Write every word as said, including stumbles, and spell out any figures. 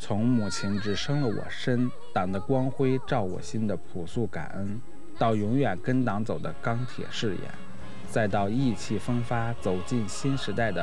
从母亲只生了我身，党的光辉照我心的朴素感恩，到永远跟党走的钢铁誓言，再到意气风发走进新时代的